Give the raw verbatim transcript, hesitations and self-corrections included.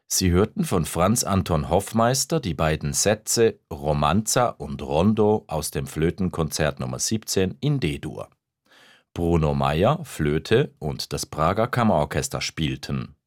Sie hörten von Franz Anton Hoffmeister die beiden Sätze Romanza und Rondo aus dem Flötenkonzert Nummer siebzehn in D-Dur. Bruno Meyer, Flöte und das Prager Kammerorchester spielten